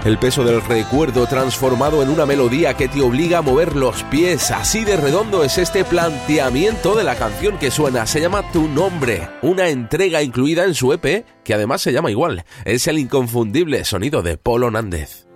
El peso del recuerdo transformado en una melodía que te obliga a mover los pies. Así de redondo es este planteamiento de la canción que suena. Se llama Tu Nombre, una entrega incluida en su EP que además se llama igual. Es el inconfundible sonido de Polo Nández.